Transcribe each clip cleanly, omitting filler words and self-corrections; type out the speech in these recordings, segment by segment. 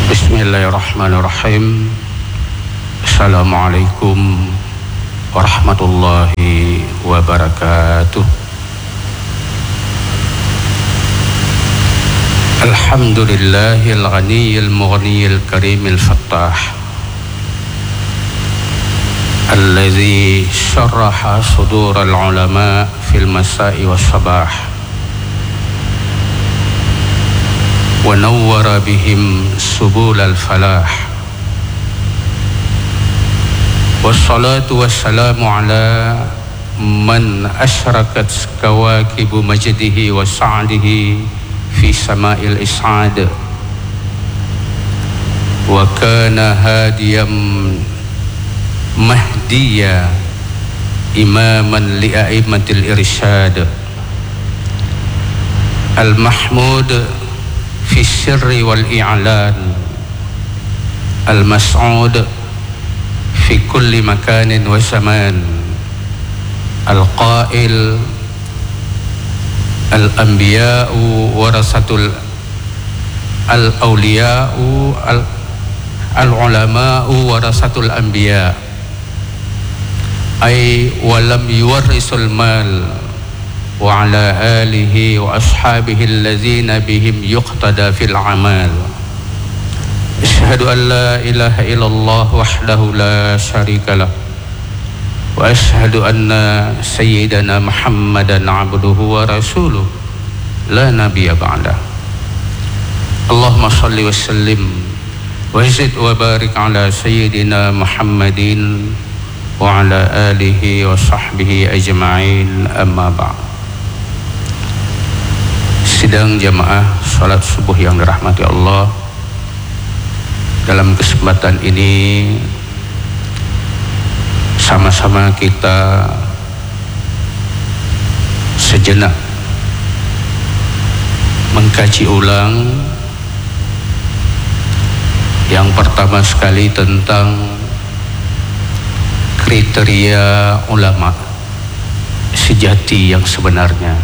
Bismillahirrahmanirrahim. Assalamualaikum warahmatullahi wabarakatuh. Alhamdulillahil ghaniyil mughniyil karimil fattah alladzi syarraha sudural ulama fil masa'i was sabah wa nawwara bihim subulal falah. Wassalatu wassalamu ala man asyrakat kawakibu majdihi wa sa'dihi fi sama'il is'ad wa kana hadiyam mahdiya imaman li'aimatil irsyad al-mahmud fi sirri wal i'lan al-mas'ud fi kulli makanin wa zaman al-qail al-anbiya'u warasatul al-awliya'u al-ulama'u warasatul anbiya' ay walam yuwarrisul mal wa ala alihi wa ashabihi allazina bihim yuqtada fil amal. Asyhadu an la ilaha illallah wahdahu la syarika lah wa asyhadu anna sayyidana Muhammadan abduhu wa rasuluh la nabiyya ba'da. Allahumma salli wa sallim wa zid wa barik ala sayyidina Muhammadin wa ala alihi wa sahbihi ajma'in, amma ba'd. Sidang jamaah salat subuh yang dirahmati Allah, dalam kesempatan ini sama-sama kita sejenak mengkaji ulang yang pertama sekali tentang kriteria ulama sejati yang sebenarnya.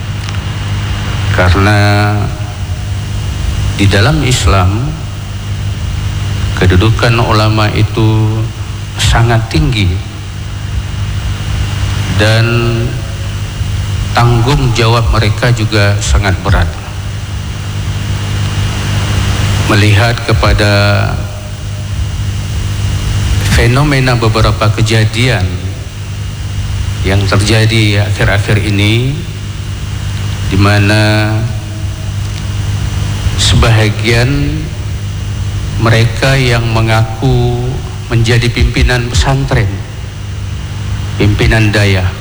Karena di dalam Islam kedudukan ulama itu sangat tinggi dan tanggung jawab mereka juga sangat berat. Melihat kepada fenomena beberapa kejadian yang terjadi akhir-akhir ini, di mana sebahagian mereka yang mengaku menjadi pimpinan pesantren, pimpinan daya,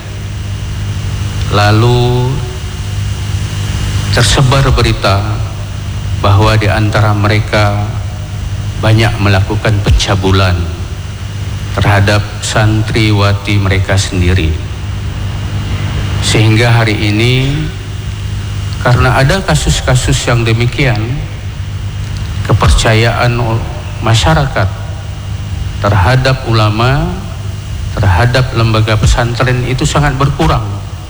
lalu tersebar berita bahwa di antara mereka banyak melakukan pencabulan terhadap santriwati mereka sendiri. Sehingga hari ini karena ada kasus-kasus yang demikian, kepercayaan masyarakat terhadap ulama, terhadap lembaga pesantren itu sangat berkurang.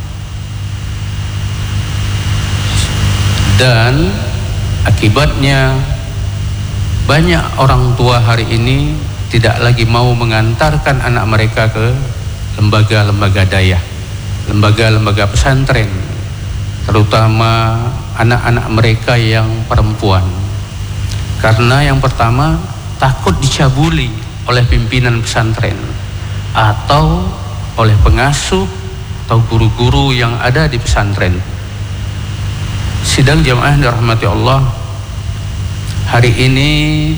Dan akibatnya banyak orang tua hari ini tidak lagi mau mengantarkan anak mereka ke lembaga-lembaga daya, lembaga-lembaga pesantren, terutama anak-anak mereka yang perempuan. Karena yang pertama, takut dicabuli oleh pimpinan pesantren atau oleh pengasuh atau guru-guru yang ada di pesantren. Sidang jamaah dirahmati Allah, hari ini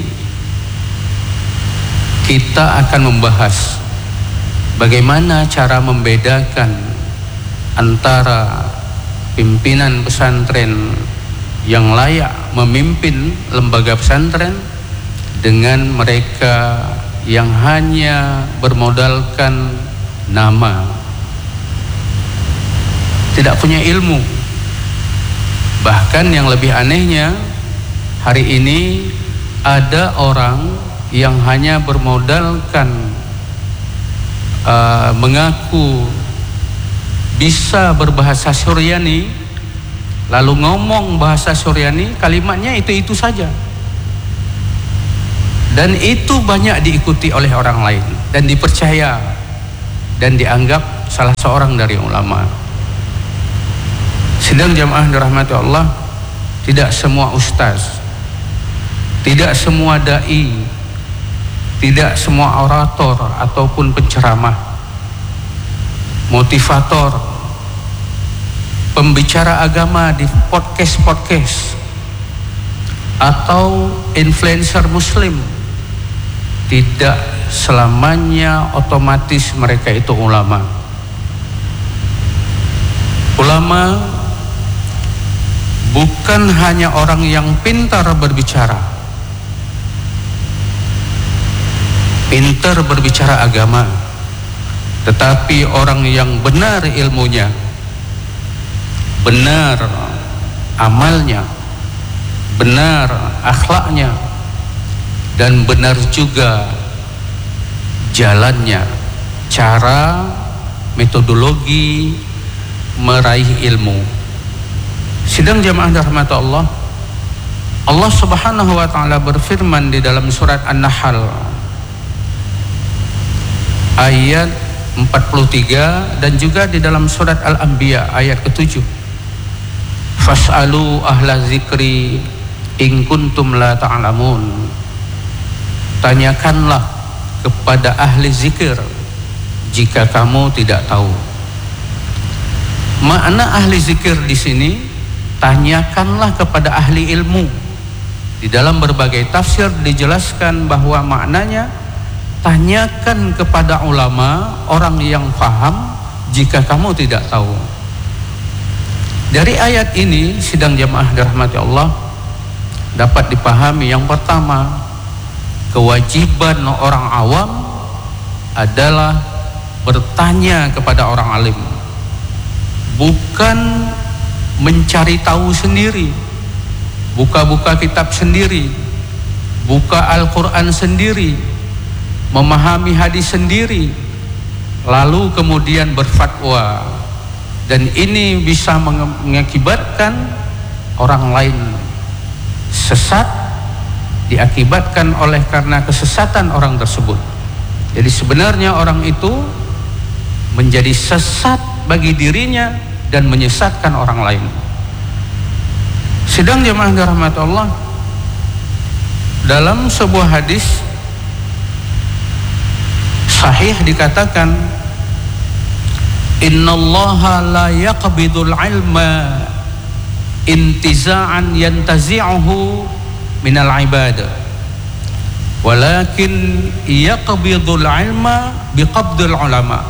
kita akan membahas bagaimana cara membedakan antara pimpinan pesantren yang layak memimpin lembaga pesantren dengan mereka yang hanya bermodalkan nama, tidak punya ilmu. Bahkan yang lebih anehnya, hari ini ada orang yang hanya bermodalkan mengaku bisa berbahasa Suryani, lalu ngomong bahasa Suryani, kalimatnya itu saja. dan itu banyak diikuti oleh orang lain dan dipercaya dan dianggap salah seorang dari ulama. Sedang jamaah dirahmati Allah, tidak semua ustaz, tidak semua dai, tidak semua orator ataupun penceramah, motivator, pembicara agama di podcast atau influencer muslim tidak selamanya otomatis mereka itu ulama. Ulama bukan hanya orang yang pintar berbicara, pintar berbicara agama, tetapi orang yang benar ilmunya, benar amalnya, benar akhlaknya, dan benar juga jalannya, cara, metodologi meraih ilmu. Sidang jamaah rahmat Allah, Allah Subhanahu wa taala berfirman di dalam surat An-Nahl ayat 43 dan juga di dalam surat Al-Anbiya ayat ke-7. Fas'alu ahla zikri in kuntum la ta'lamun. Tanyakanlah kepada ahli zikir jika kamu tidak tahu. Makna ahli zikir di sini, tanyakanlah kepada ahli ilmu. Di dalam berbagai tafsir dijelaskan bahwa maknanya tanyakan kepada ulama, orang yang paham jika kamu tidak tahu. Dari ayat ini, sidang jamaah dirahmati Allah, dapat dipahami yang pertama, kewajiban orang awam adalah bertanya kepada orang alim, bukan mencari tahu sendiri, buka-buka kitab sendiri, buka Al-Quran sendiri, memahami hadis sendiri, lalu kemudian berfatwa, dan ini bisa mengakibatkan orang lain sesat, diakibatkan oleh karena kesesatan orang tersebut. Jadi sebenarnya orang itu menjadi sesat bagi dirinya dan menyesatkan orang lain. Sedang jemaah dirahmati Allah, dalam sebuah hadis sahih dikatakan, innallaha la yaqbidul ilma intiza'an yantazi'uhu minal ibad, walakin yaqbidul ilma biqabdil ulama,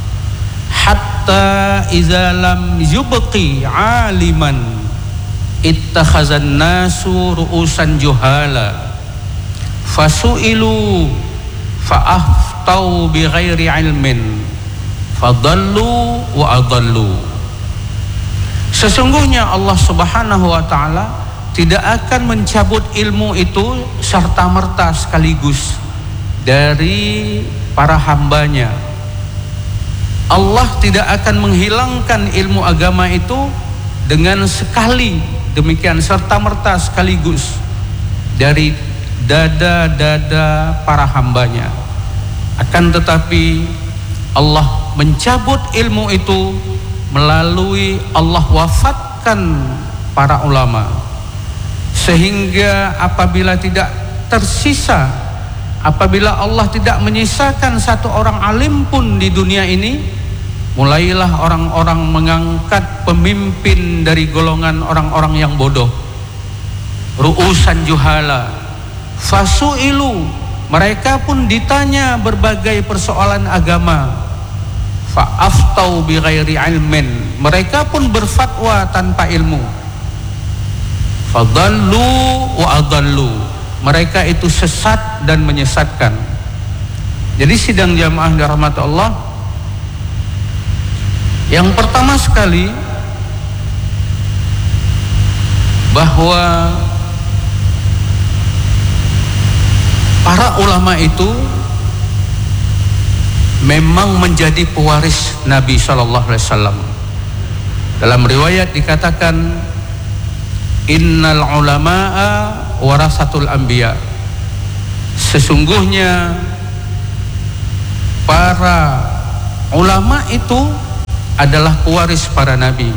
hatta iza lam yubqi aliman ittakhazan nasu ru'usan juhala fasu'ilu fa'aftau bighairi ilmin fadallu wa adallu. Sesungguhnya Allah Subhanahu wa taala tidak akan mencabut ilmu itu serta-merta sekaligus dari para hambanya. Allah tidak akan menghilangkan ilmu agama itu dengan sekali, demikian serta-merta sekaligus dari dada-dada para hambanya. Akan tetapi Allah mencabut ilmu itu melalui Allah wafatkan para ulama, sehingga apabila tidak tersisa, apabila Allah tidak menyisakan satu orang alim pun di dunia ini, mulailah orang-orang mengangkat pemimpin dari golongan orang-orang yang bodoh, ru'usan juhala, fasu'ilu, mereka pun ditanya berbagai persoalan agama, fa'aftau bighairi ilmin, mereka pun berfatwa tanpa ilmu, fadallu wa adallu, mereka itu sesat dan menyesatkan. Jadi sidang jamaah dirahmati Allah, yang pertama sekali bahwa para ulama itu memang menjadi pewaris Nabi Sallallahu Alaihi Wasallam. Dalam riwayat dikatakan, innal ulama'a warasatul anbiya, sesungguhnya para ulama itu adalah pewaris para nabi.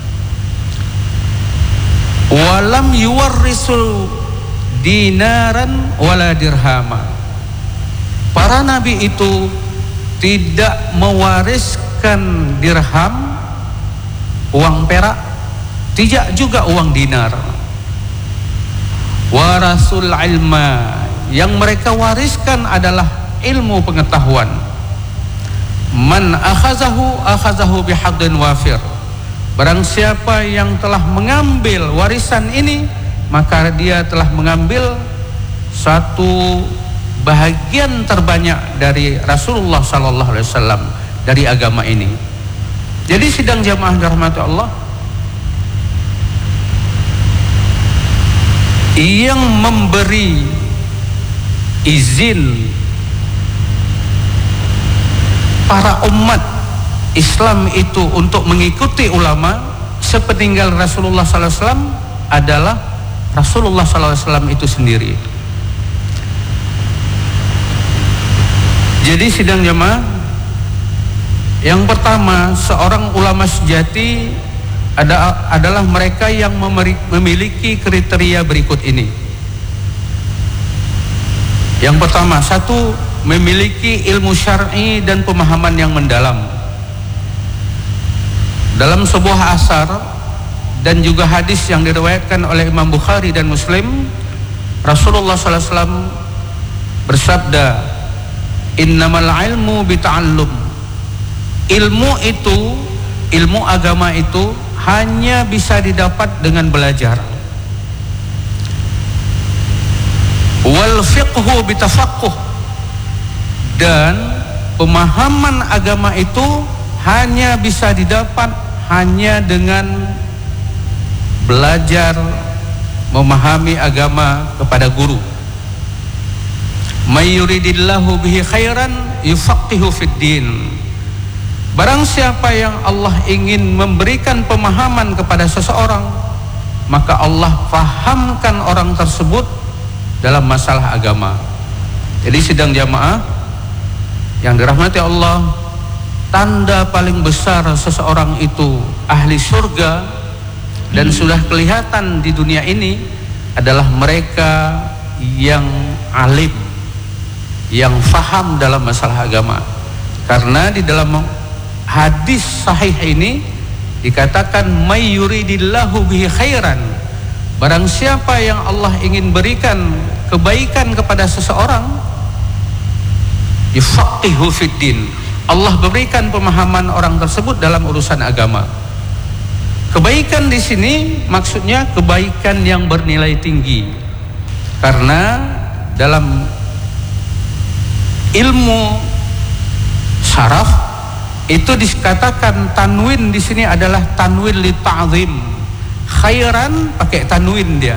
Walam yuwarrisul dinaran wala dirhama. Para nabi itu tidak mewariskan dirham, uang perak, tidak juga uang dinar. Warasul ilma, yang mereka wariskan adalah ilmu pengetahuan. Man akhazahu bihadin wafir. Barang siapa yang telah mengambil warisan ini, maka dia telah mengambil satu bahagian terbanyak dari Rasulullah sallallahu alaihi wasallam dari agama ini. Jadi sidang jamaah dirahmati Allah, yang memberi izin para umat Islam itu untuk mengikuti ulama sepeninggal Rasulullah sallallahu alaihi wasallam adalah Rasulullah sallallahu alaihi wasallam itu sendiri. Jadi sidang jamaah, yang pertama, seorang ulama sejati adalah mereka yang memiliki kriteria berikut ini. Yang pertama, satu, memiliki ilmu syar'i dan pemahaman yang mendalam. Dalam sebuah asar dan juga hadis yang diriwayatkan oleh Imam Bukhari dan Muslim, Rasulullah sallallahu alaihi wasallam bersabda, innamal ilmu bita'allum. Ilmu agama itu hanya bisa didapat dengan belajar. Wal fiqhu bitafaqquh. Dan pemahaman agama itu hanya bisa didapat hanya dengan belajar memahami agama kepada guru. May yuridillahu bihi khairan yufaqihu fid din. Barang siapa yang Allah ingin memberikan pemahaman kepada seseorang, maka Allah fahamkan orang tersebut dalam masalah agama. Jadi sidang jamaah yang dirahmati Allah, tanda paling besar seseorang itu ahli surga dan sudah kelihatan di dunia ini adalah mereka yang alim, yang faham dalam masalah agama. Karena di dalam hadis sahih ini dikatakan may yuridillahu bihi khairan. Barang siapa yang Allah ingin berikan kebaikan kepada seseorang, yufaqihu fid din. Allah berikan pemahaman orang tersebut dalam urusan agama. Kebaikan di sini maksudnya kebaikan yang bernilai tinggi. Karena dalam ilmu syaraf itu dikatakan tanwin di sini adalah tanwin li ta'zim. Khairan pakai tanwin dia,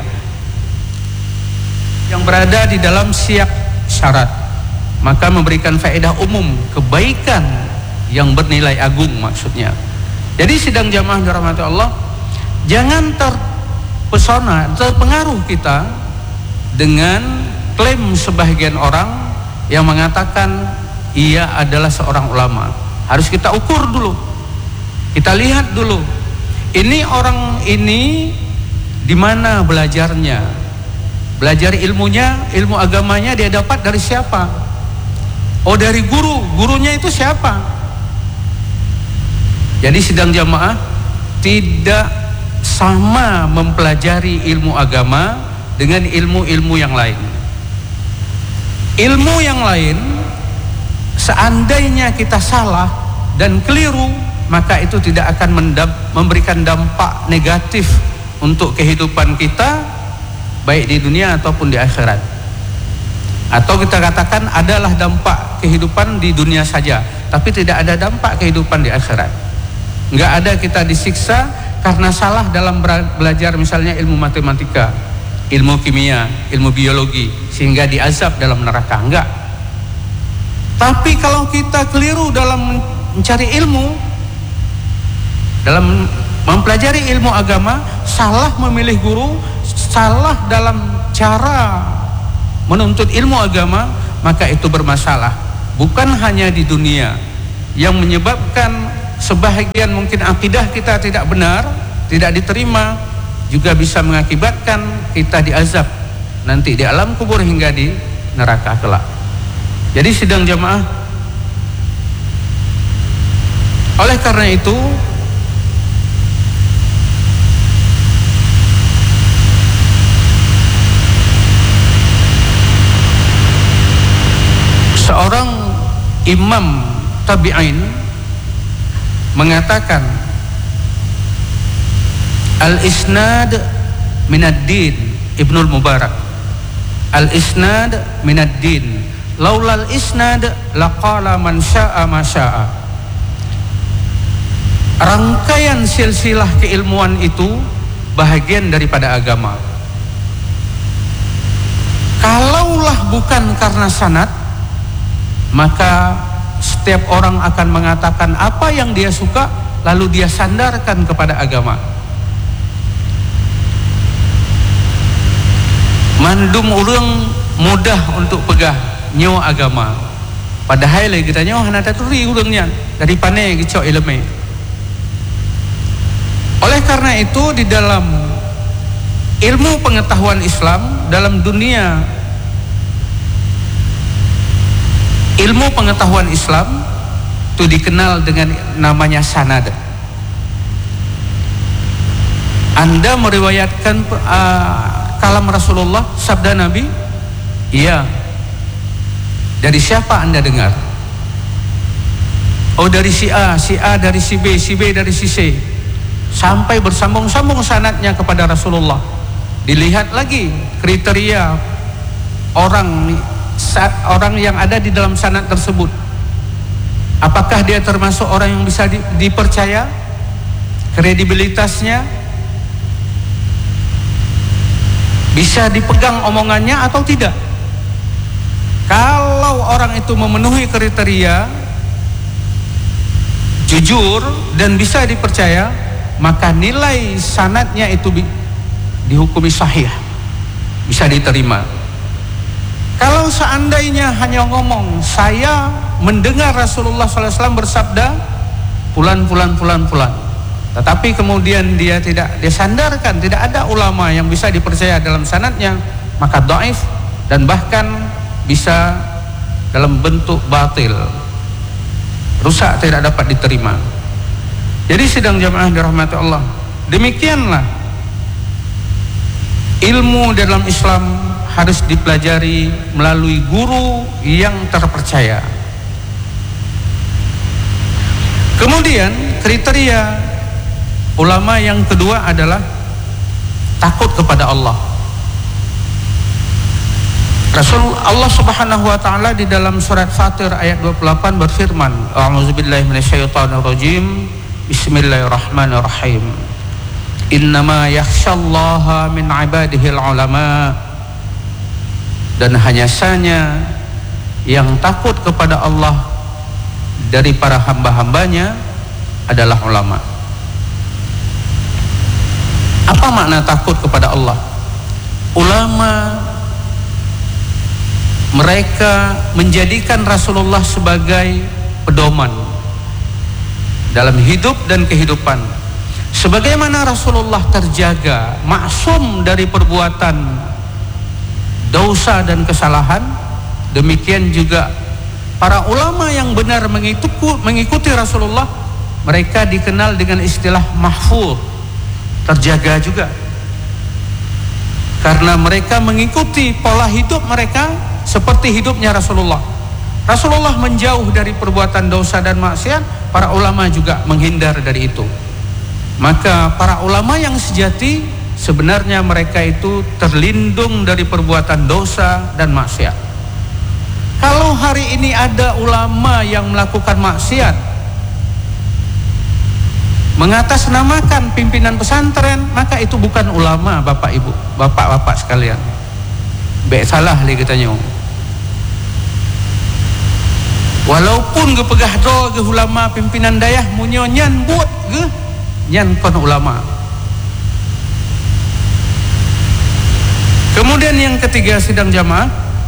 yang berada di dalam siyak syarat, maka memberikan faedah umum, kebaikan yang bernilai agung maksudnya. Jadi sidang jamaah dirahmati Allah, jangan terpesona, terpengaruh kita dengan klaim sebagian orang yang mengatakan ia adalah seorang ulama. Harus kita ukur dulu, kita lihat dulu, ini orang ini di mana belajarnya, belajar ilmunya, ilmu agamanya dia dapat dari siapa? Oh, dari guru, gurunya itu siapa? Jadi sidang jamaah, tidak sama mempelajari ilmu agama dengan ilmu-ilmu yang lain. Ilmu yang lain, seandainya kita salah dan keliru, maka itu tidak akan memberikan dampak negatif untuk kehidupan kita, baik di dunia ataupun di akhirat. Atau kita katakan adalah dampak kehidupan di dunia saja, tapi tidak ada dampak kehidupan di akhirat. Nggak ada kita disiksa karena salah dalam belajar misalnya ilmu matematika, ilmu kimia, ilmu biologi, sehingga diazab dalam neraka. Enggak. Tapi kalau kita keliru dalam mencari ilmu, dalam mempelajari ilmu agama, salah memilih guru, salah dalam cara menuntut ilmu agama, maka itu bermasalah. Bukan hanya di dunia, yang menyebabkan sebahagian mungkin akidah kita tidak benar, tidak diterima, juga bisa mengakibatkan kita diazab nanti di alam kubur hingga di neraka kelak. Jadi sidang jamaah, oleh karena itu seorang imam tabi'in mengatakan, al-isnad minad-din, Ibnul Mubarak, al-isnad minad-din, laulal isnad laqala man sya'a ma sya'a. Rangkaian silsilah keilmuan itu bahagian daripada agama. Kalaulah bukan karena sanad, maka setiap orang akan mengatakan apa yang dia suka, lalu dia sandarkan kepada agama. Mandum urang mudah untuk pegah nyawa agama, padahal kita nyawa hana taturi urangnya dari pane gicok ilmu. Oleh karena itu di dalam ilmu pengetahuan Islam, dalam dunia ilmu pengetahuan Islam itu dikenal dengan namanya sanad. Anda meriwayatkan kalam Rasulullah, sabda Nabi, iya. Dari siapa Anda dengar? Oh, dari si A dari si B dari si C, sampai bersambung-sambung sanadnya kepada Rasulullah. Dilihat lagi kriteria orang yang ada di dalam sanad tersebut. Apakah dia termasuk orang yang bisa dipercaya? Kredibilitasnya bisa dipegang omongannya atau tidak? Kalau orang itu memenuhi kriteria jujur dan bisa dipercaya, maka nilai sanadnya itu dihukumi sahih, bisa diterima. Kalau seandainya hanya ngomong, saya mendengar Rasulullah SAW bersabda pulan, tetapi kemudian dia tidak disandarkan, tidak ada ulama yang bisa dipercaya dalam sanadnya, maka dhaif dan bahkan bisa dalam bentuk batil, rusak, tidak dapat diterima. Jadi sidang jamaah dirahmati Allah, demikianlah ilmu dalam Islam harus dipelajari melalui guru yang terpercaya. Kemudian kriteria ulama yang kedua adalah takut kepada Allah. Allah Subhanahu wa taala di dalam surat Fatir ayat 28 berfirman, a'udzubillahi minasyaitonirrajim, bismillahirrahmanirrahim, innama yakhsyallaha min ibadihil ulama. Dan hanya saja yang takut kepada Allah dari para hamba-hambanya adalah ulama. Apa makna takut kepada Allah? Ulama mereka menjadikan Rasulullah sebagai pedoman dalam hidup dan kehidupan. Sebagaimana Rasulullah terjaga, maksum dari perbuatan dosa dan kesalahan, demikian juga para ulama yang benar mengikuti Rasulullah, mereka dikenal dengan istilah mahfuz, terjaga juga, karena mereka mengikuti pola hidup mereka seperti hidupnya Rasulullah. Rasulullah menjauh dari perbuatan dosa dan maksiat, para ulama juga menghindar dari itu. Maka para ulama yang sejati sebenarnya mereka itu terlindung dari perbuatan dosa dan maksiat. Kalau hari ini ada ulama yang melakukan maksiat, mengatasnamakan pimpinan pesantren, maka itu bukan ulama, Bapak Ibu, Bapak-bapak sekalian. Salah li katanya. Walaupun gepegah do ge ulama pimpinan dayah munyo nyan buat ge nyan kon ulama. Kemudian yang ketiga sidang jamaah,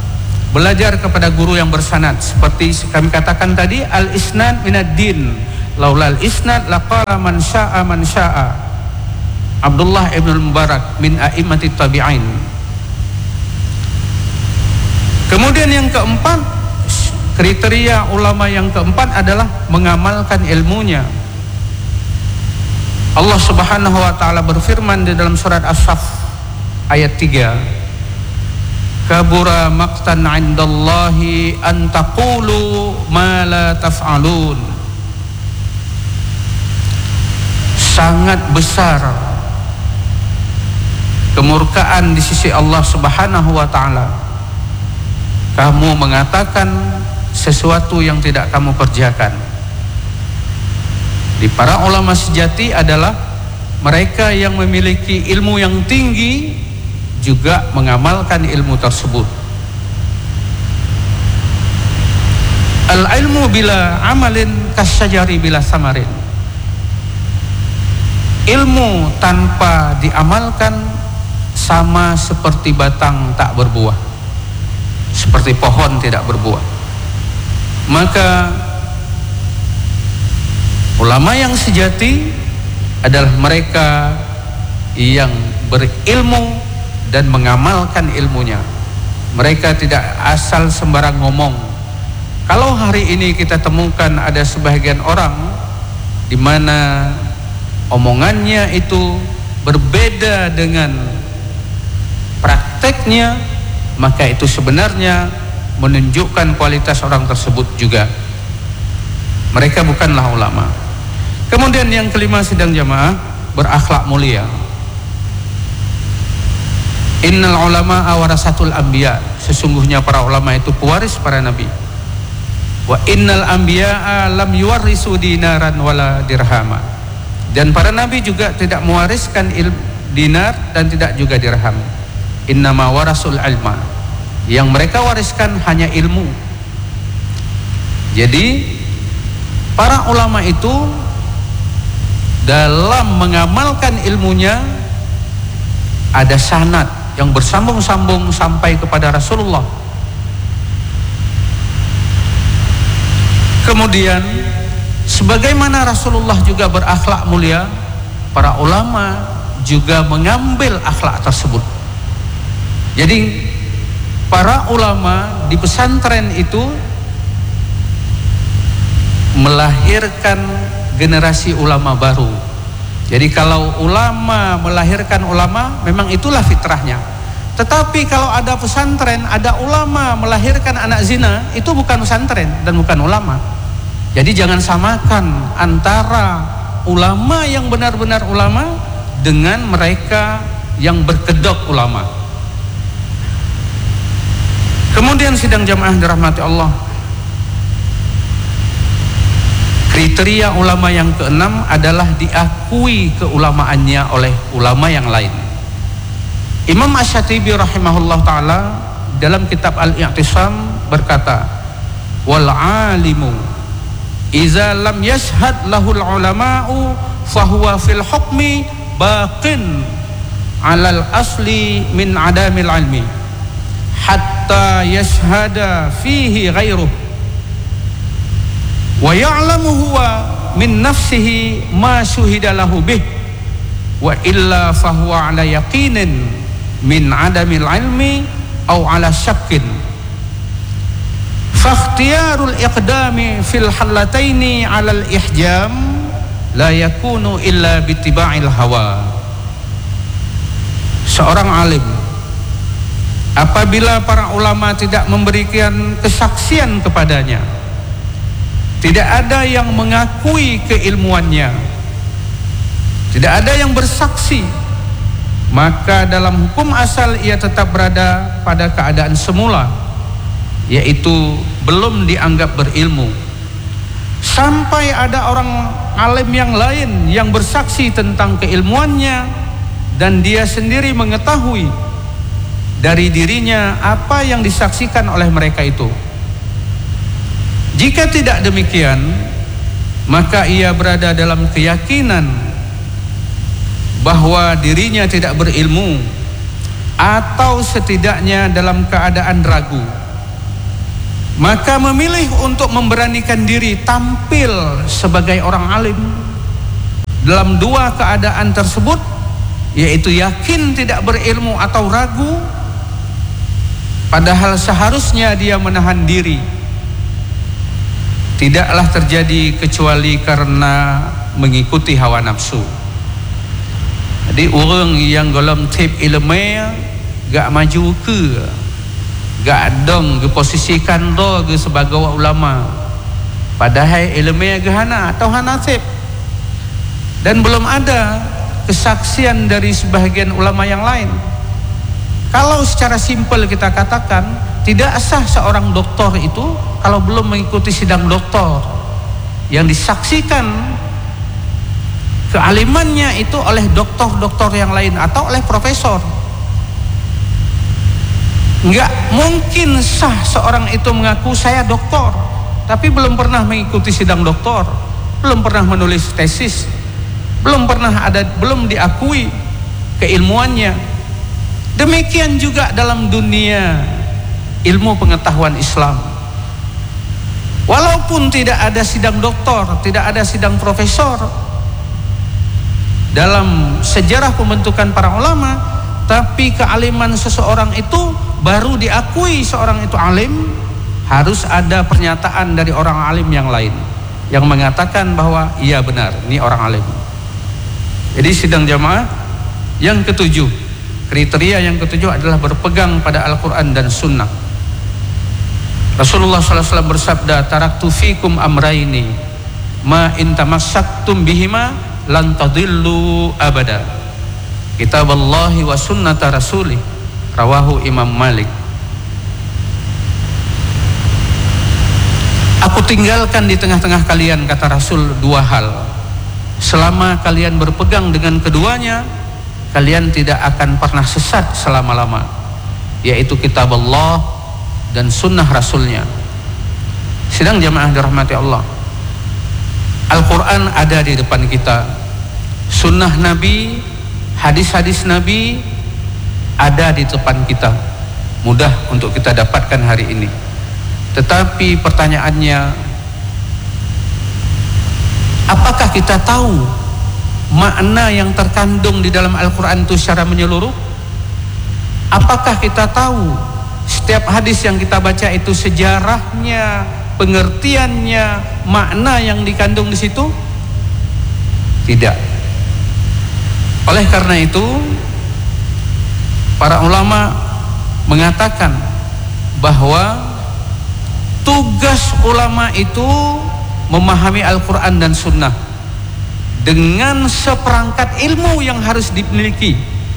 belajar kepada guru yang bersanad. Seperti kami katakan tadi, al-isnad minad din, laulal isnad laqala man sya'a Abdullah ibn Mubarak min a'immatit tabi'in. Kemudian yang keempat, kriteria ulama yang keempat adalah mengamalkan ilmunya. Allah Subhanahu wa taala berfirman di dalam surat As-Saff ayat 3, kabura maqtan 'indallahi an taqulu ma la taf'alun. Sangat besar kemurkaan di sisi Allah Subhanahu wa taala kamu mengatakan sesuatu yang tidak kamu kerjakan. Di para ulama sejati adalah mereka yang memiliki ilmu yang tinggi juga mengamalkan ilmu tersebut. Al-ilmu bila amalin kasyajari bila samarin. Ilmu tanpa diamalkan sama seperti batang tak berbuah, seperti pohon tidak berbuah. Maka ulama yang sejati adalah mereka yang berilmu dan mengamalkan ilmunya. Mereka tidak asal sembarang ngomong. Kalau hari ini kita temukan ada sebagian orang di mana omongannya itu berbeda dengan prakteknya, maka itu sebenarnya menunjukkan kualitas orang tersebut juga. Mereka bukanlah ulama. Kemudian yang kelima sidang jamaah, berakhlak mulia. Innal ulama warasatul anbiya, sesungguhnya para ulama itu pewaris para nabi. Wa innal anbiya lam yuwarrisu dinaran wala dirhama, dan para nabi juga tidak mewariskan dinar dan tidak juga dirham. Innama warasul ilma, yang mereka wariskan hanya ilmu. Jadi para ulama itu dalam mengamalkan ilmunya ada sanad yang bersambung-sambung sampai kepada Rasulullah. Kemudian sebagaimana Rasulullah juga berakhlak mulia, para ulama juga mengambil akhlak tersebut. Jadi para ulama di pesantren itu melahirkan generasi ulama baru. Jadi kalau ulama melahirkan ulama, memang itulah fitrahnya. Tetapi kalau ada pesantren, ada ulama melahirkan anak zina, itu bukan pesantren dan bukan ulama. Jadi jangan samakan antara ulama yang benar-benar ulama dengan mereka yang berkedok ulama. Kemudian sidang jamaah dirahmati Allah, kriteria ulama yang keenam adalah diakui keulamaannya oleh ulama yang lain. Imam Asy-Syatibi rahimahullah ta'ala dalam kitab Al-I'tisam berkata, wal alimu iza lam yashhad lahul ulama'u fahuwa fil hukmi baqin alal asli min adamil ilmi hatta yashhada fihi ghairuh wa ya'lamu huwa min nafsihi ma syuhida lahu bih wa illa fahuwa ala yaqinin min adamil ilmi au ala syakkin fakhtiyarul iqdami fil hallataini ala al ihjam la yakunu illa bitiba'il hawa. Seorang alim apabila para ulama tidak memberikan kesaksian kepadanya, tidak ada yang mengakui keilmuannya, tidak ada yang bersaksi, maka dalam hukum asal ia tetap berada pada keadaan semula, yaitu belum dianggap berilmu. Sampai ada orang alim yang lain yang bersaksi tentang keilmuannya dan dia sendiri mengetahui dari dirinya apa yang disaksikan oleh mereka itu. Jika tidak demikian, maka ia berada dalam keyakinan bahwa dirinya tidak berilmu, atau setidaknya dalam keadaan ragu. maka memilih untuk memberanikan diri tampil sebagai orang alim dalam dua keadaan tersebut, yaitu yakin tidak berilmu atau ragu, padahal seharusnya dia menahan diri, tidaklah terjadi kecuali karena mengikuti hawa nafsu. Jadi orang yang dalam tip ilmu gak maju ke, gak dong ke posisikan do ke sebagai ulama, padahal ilmu ke hana atau hanasib, dan belum ada kesaksian dari sebahagian ulama yang lain. Kalau secara simpel kita katakan, tidak sah seorang doktor itu kalau belum mengikuti sidang doktor yang disaksikan kealimannya itu oleh doktor-doktor yang lain atau oleh profesor. Enggak mungkin sah seorang itu mengaku saya doktor tapi belum pernah mengikuti sidang doktor, belum pernah menulis tesis, belum diakui keilmuannya. Demikian juga dalam dunia ilmu pengetahuan Islam. Walaupun tidak ada sidang doktor, tidak ada sidang profesor dalam sejarah pembentukan para ulama, tapi kealiman seseorang itu baru diakui seorang itu alim, harus ada pernyataan dari orang alim yang lain yang mengatakan bahwa iya benar, ini orang alim. Jadi sidang jamaah yang ketujuh, kriteria yang ketujuh adalah berpegang pada Al-Quran dan Sunnah. Rasulullah SAW bersabda, taraktu fikum amraini ma in tamassaktum bihima lan tadillu abada, kitaballahi wa sunnata rasulih, rawahu Imam Malik. Aku tinggalkan di tengah-tengah kalian, kata Rasul, dua hal. Selama kalian berpegang dengan keduanya, kalian tidak akan pernah sesat selama-lama, yaitu kitab Allah dan sunnah Rasulnya. Sidang jamaah dirahmati Allah, Al-Quran ada di depan kita, sunnah Nabi, hadis-hadis Nabi ada di depan kita, mudah untuk kita dapatkan hari ini. Tetapi pertanyaannya, apakah kita tahu makna yang terkandung di dalam Al-Quran itu secara menyeluruh? Apakah kita tahu setiap hadis yang kita baca itu sejarahnya, pengertiannya, makna yang dikandung di situ? Tidak. Oleh karena itu, para ulama mengatakan bahwa tugas ulama itu memahami Al-Quran dan Sunnah dengan seperangkat ilmu yang harus dimiliki,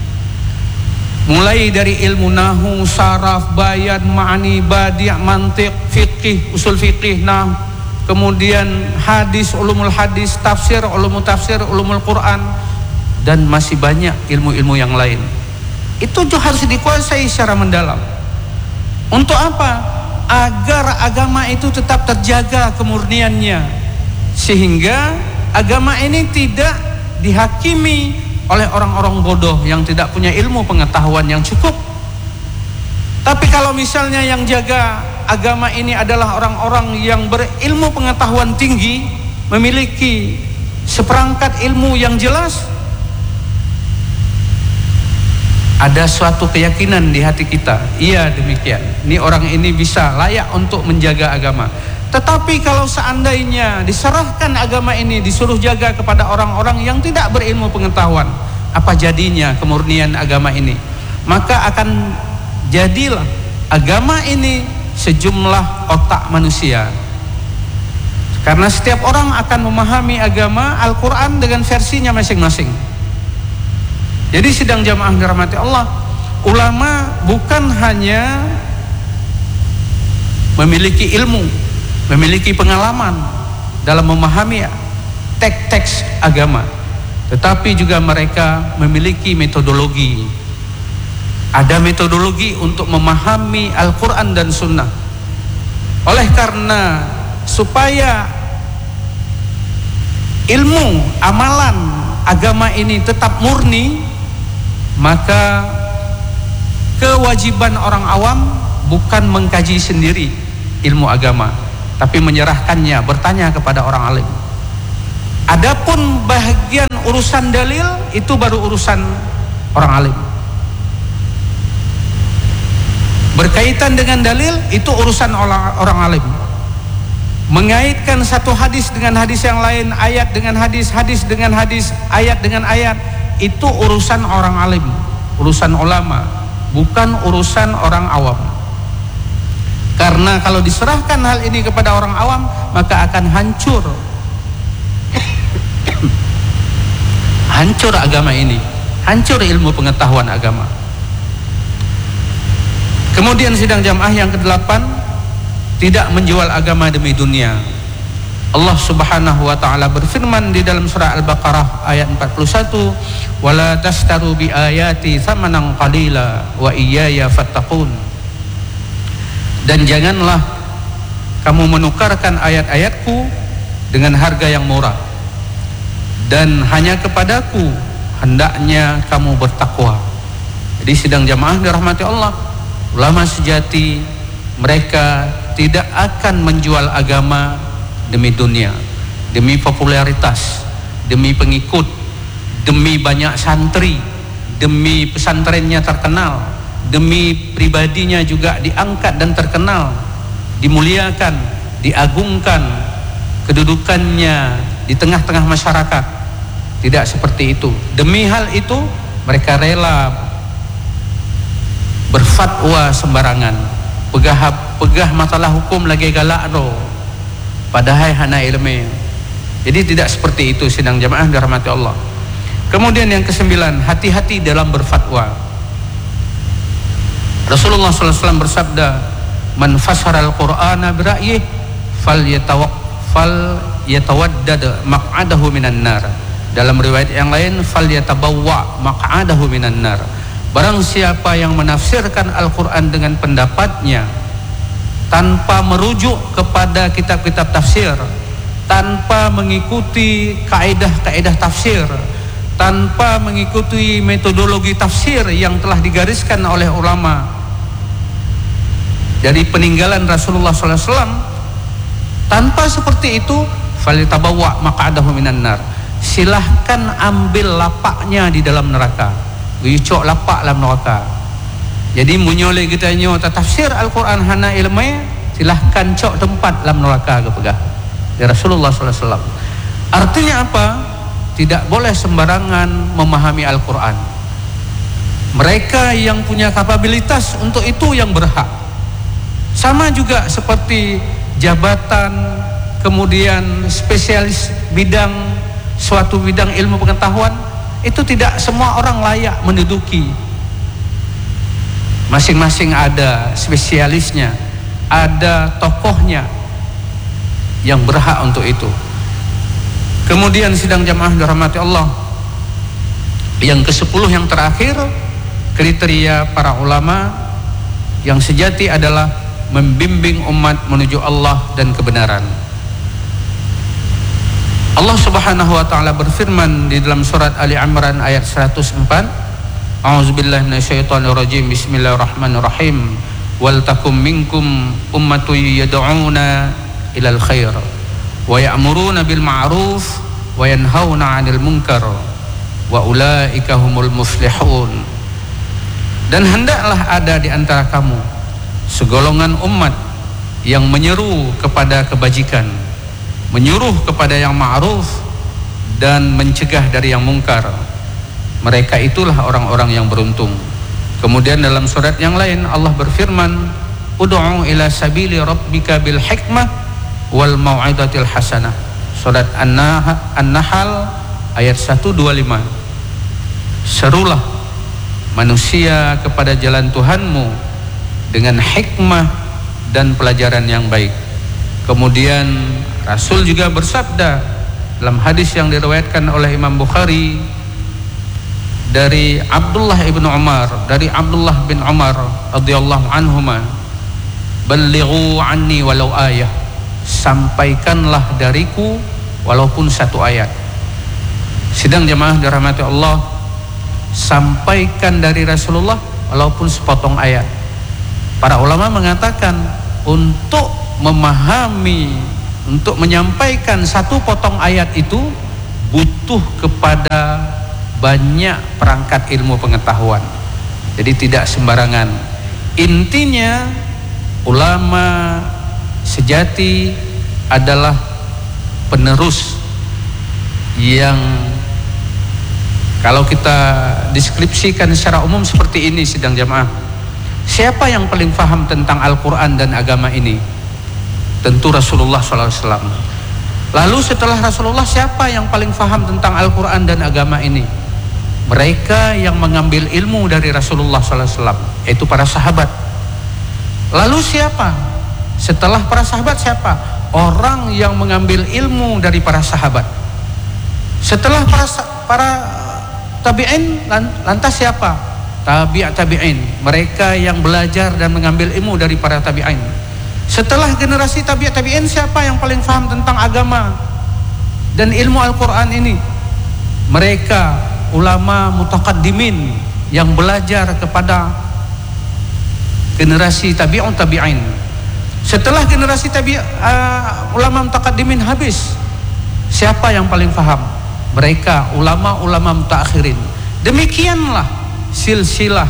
mulai dari ilmu nahu, saraf, bayan, ma'ani, badi', mantiq, fiqih, usul fiqih, kemudian hadis, ulumul hadis, tafsir, ulumul tafsir, ulumul Quran, dan masih banyak ilmu-ilmu yang lain. Itu juga harus dikuasai secara mendalam. Untuk apa? Agar agama itu tetap terjaga kemurniannya, sehingga agama ini tidak dihakimi oleh orang-orang bodoh yang tidak punya ilmu pengetahuan yang cukup. Tapi kalau misalnya yang jaga agama ini adalah orang-orang yang berilmu pengetahuan tinggi, memiliki seperangkat ilmu yang jelas, ada suatu keyakinan di hati kita, iya demikian, ini orang ini bisa layak untuk menjaga agama. Tetapi kalau seandainya diserahkan agama ini, disuruh jaga kepada orang-orang yang tidak berilmu pengetahuan, apa jadinya kemurnian agama ini? Maka akan jadilah agama ini sejumlah otak manusia, karena setiap orang akan memahami agama Al-Quran dengan versinya masing-masing. Jadi sidang jamaah dirahmati Allah, ulama bukan hanya memiliki ilmu, memiliki pengalaman dalam memahami teks-teks agama, tetapi juga mereka memiliki metodologi. Ada metodologi untuk memahami Al-Quran dan Sunnah. Oleh karena supaya ilmu, amalan agama ini tetap murni, maka kewajiban orang awam bukan mengkaji sendiri, ilmu agama, tapi menyerahkannya, bertanya kepada orang alim. Adapun bahagian urusan dalil itu baru urusan orang alim. Berkaitan dengan dalil itu urusan orang alim. Mengaitkan satu hadis dengan hadis yang lain, ayat dengan hadis, hadis dengan hadis, ayat dengan ayat, itu urusan orang alim, urusan ulama, bukan urusan orang awam. Karena kalau diserahkan hal ini kepada orang awam, maka akan hancur hancur agama ini, hancur ilmu pengetahuan agama. Kemudian sidang jamaah yang ke-8, tidak menjual agama demi dunia. Allah Subhanahu wa taala berfirman di dalam surah Al-Baqarah ayat 41, "Wala tastaru bi ayati tsamanan qalila wa iyaya fattaqun." Dan janganlah kamu menukarkan ayat-ayatku dengan harga yang murah, dan hanya kepadaku hendaknya kamu bertakwa. Jadi sidang jamaah dirahmati Allah, ulama sejati mereka tidak akan menjual agama demi dunia, demi popularitas, demi pengikut, demi banyak santri, demi pesantrennya terkenal, demi pribadinya juga diangkat dan terkenal, dimuliakan, diagungkan, kedudukannya di tengah-tengah masyarakat. Tidak seperti itu. Demi hal itu mereka rela berfatwa sembarangan, pegah masalah hukum lagi galak no, padahal hana ilmu. Jadi tidak seperti itu sidang jamaah dirahmati Allah. Kemudian yang ke-9, hati-hati dalam berfatwa. Rasulullah SAW bersabda, "Man fasara al-Qur'ana bi ra'yihi falyatawaddad maq'adahu minan nar." Dalam riwayat yang lain, "Falyatabawwa maq'adahu minan nar." Barang siapa yang menafsirkan Al-Quran dengan pendapatnya tanpa merujuk kepada kitab-kitab tafsir, tanpa mengikuti kaidah-kaidah tafsir, tanpa mengikuti metodologi tafsir yang telah digariskan oleh ulama dari peninggalan Rasulullah SAW, tanpa seperti itu, "Falyatabawwa maq'adahu minan nar." Silahkan ambil lapaknya di dalam neraka. Cok lapak dalam neraka. Jadi munyole kita nyo tafsir Al-Quran hana ilmu, silahkan cok tempat dalam neraka ke pegah. Ya Rasulullah SAW. Artinya apa? Tidak boleh sembarangan memahami Al-Quran. Mereka yang punya kapabilitas untuk itu yang berhak. Sama juga seperti jabatan, kemudian spesialis bidang, suatu bidang ilmu pengetahuan, itu tidak semua orang layak menduduki. Masing-masing ada spesialisnya, ada tokohnya yang berhak untuk itu. Kemudian sidang jamaah dirahmati Allah, yang ke-10 yang terakhir, kriteria para ulama yang sejati adalah membimbing umat menuju Allah dan kebenaran. Allah Subhanahu wa taala berfirman di dalam surat Ali Imran ayat 104, "A'udzubillahi minasyaitonirrajim. Bismillahirrahmanirrahim. Wal takum minkum ummatun yad'una ilal khair wa ya'muruna bil ma'ruf wa yanhauna 'anil munkar wa ulaika humul muflihun." Dan hendaklah ada di antara kamu segolongan umat yang menyeru kepada kebajikan, menyuruh kepada yang ma'ruf dan mencegah dari yang mungkar. Mereka itulah orang-orang yang beruntung. Kemudian dalam surat yang lain Allah berfirman, "Ud'u ila sabili rabbika bil hikmah wal mau'izatil hasanah." Surat An-Nahl ayat 125. Serulah manusia kepada jalan Tuhanmu dengan hikmah dan pelajaran yang baik. Kemudian Rasul juga bersabda dalam hadis yang diriwayatkan oleh Imam Bukhari dari Abdullah bin Umar radhiyallahu anhuma, "Ballighu anni walau ayah." Sampaikanlah dariku walaupun satu ayat. Sidang jamaah dirahmati Allah, sampaikan dari Rasulullah walaupun sepotong ayat. Para ulama mengatakan untuk memahami, untuk menyampaikan satu potong ayat itu butuh kepada banyak perangkat ilmu pengetahuan. Jadi tidak sembarangan. Intinya ulama sejati adalah penerus yang kalau kita deskripsikan secara umum seperti ini sidang jamaah. Siapa yang paling paham tentang Al-Quran dan agama ini? Tentu Rasulullah SAW. Lalu setelah Rasulullah, siapa yang paling paham tentang Al-Quran dan agama ini? Mereka yang mengambil ilmu dari Rasulullah SAW, yaitu para sahabat. Lalu siapa? Setelah para sahabat siapa? Orang yang mengambil ilmu dari para sahabat. Setelah para tabi'in, lantas siapa? Tabi'in, mereka yang belajar dan mengambil ilmu dari para tabi'in. Setelah generasi tabi'in, siapa yang paling paham tentang agama dan ilmu Al-Quran ini? Mereka ulama mutaqaddimin yang belajar kepada generasi tabi'in. Setelah generasi ulama mutaqaddimin habis, siapa yang paling paham? Mereka ulama-ulama mutaakhirin. Demikianlah silsilah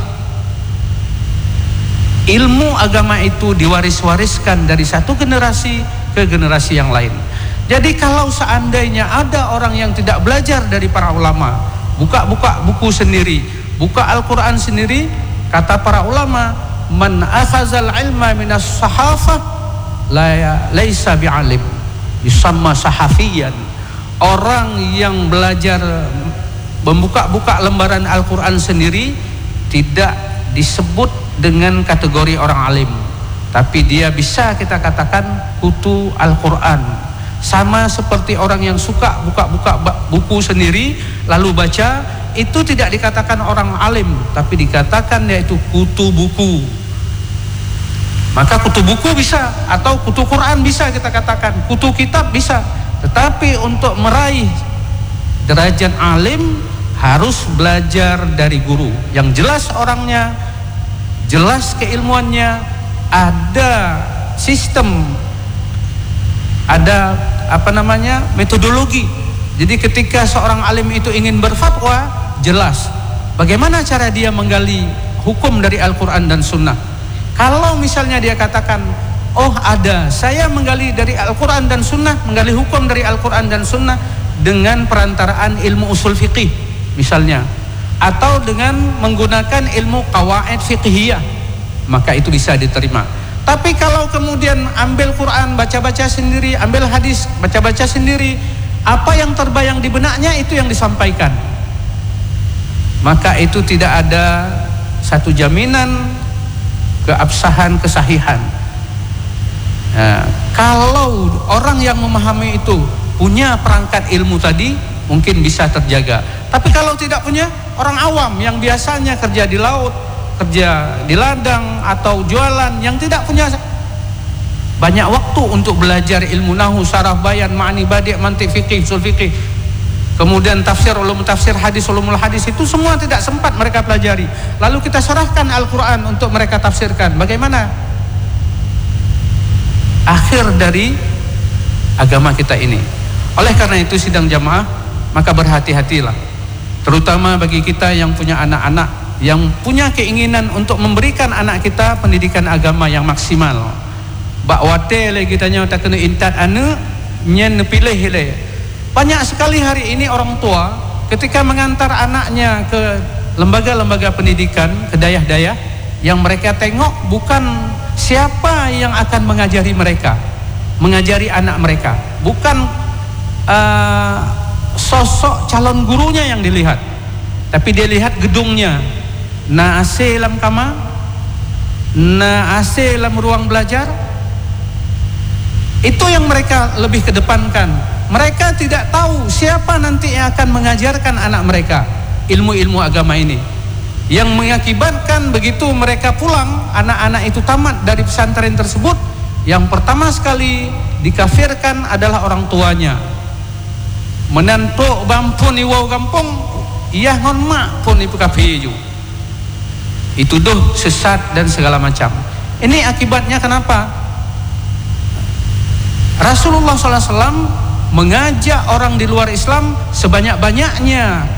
ilmu agama itu diwaris-wariskan dari satu generasi ke generasi yang lain. Jadi kalau seandainya ada orang yang tidak belajar dari para ulama, buka buku sendiri, buka Al-Quran sendiri, kata para ulama, man akhazal ilma minas sahafah laisa bi'alim, yusamma sahafiyan. Orang yang belajar membuka-buka lembaran Al-Quran sendiri tidak disebut dengan kategori orang alim, tapi dia bisa kita katakan kutu Al-Quran. Sama seperti orang yang suka buka-buka buku sendiri lalu baca, itu tidak dikatakan orang alim, tapi dikatakan yaitu kutu buku. Maka kutu buku bisa, atau kutu Quran bisa kita katakan, kutu kitab bisa. Tetapi untuk meraih derajat alim harus belajar dari guru yang jelas orangnya, jelas keilmuannya, ada sistem, ada metodologi. Jadi ketika seorang alim itu ingin berfatwa, jelas bagaimana cara dia menggali hukum dari Al-Quran dan Sunnah. Kalau misalnya dia katakan, oh saya menggali dari Al-Quran dan Sunnah, menggali hukum dari Al-Quran dan Sunnah dengan perantaraan ilmu usul fiqih misalnya, atau dengan menggunakan ilmu qawaid fiqhiyah, maka itu bisa diterima. Tapi kalau kemudian ambil Quran baca-baca sendiri, ambil hadis baca-baca sendiri, apa yang terbayang di benaknya itu yang disampaikan, maka itu tidak ada satu jaminan keabsahan, kesahihan. Nah, kalau orang yang memahami itu punya perangkat ilmu tadi, mungkin bisa terjaga. Tapi kalau tidak punya, orang awam yang biasanya kerja di laut, kerja di ladang atau jualan, yang tidak punya banyak waktu untuk belajar ilmu nahwu, saraf, bayan, ma'ani, badi', mantiq, fikih, usul fikih, kemudian tafsir, ulum tafsir, hadis, ulumul hadis, itu semua tidak sempat mereka pelajari. Lalu kita serahkan Al-Quran untuk mereka tafsirkan. Bagaimana akhir dari agama kita ini? Oleh karena itu sidang jamaah, maka berhati-hatilah, terutama bagi kita yang punya anak-anak, yang punya keinginan untuk memberikan anak kita pendidikan agama yang maksimal. Bakwate le kita nya tak kena intat anu nyen pilih le. Banyak sekali hari ini orang tua ketika mengantar anaknya ke lembaga-lembaga pendidikan, ke dayah-dayah, yang mereka tengok bukan siapa yang akan mengajari mereka, mengajari anak mereka, bukan sosok calon gurunya yang dilihat, tapi dia lihat gedungnya, na AC lam kamar, na AC lam ruang belajar. Itu yang mereka lebih kedepankan. Mereka tidak tahu siapa nanti yang akan mengajarkan anak mereka ilmu-ilmu agama ini, yang mengakibatkan begitu mereka pulang, anak-anak itu tamat dari pesantren tersebut, yang pertama sekali dikafirkan adalah orang tuanya. Menantuk bampun iwau kampung, iya ngon mak pun ibu kafir. Itu doh sesat dan segala macam. Ini akibatnya kenapa? Rasulullah SAW mengajak orang di luar Islam sebanyak-banyaknya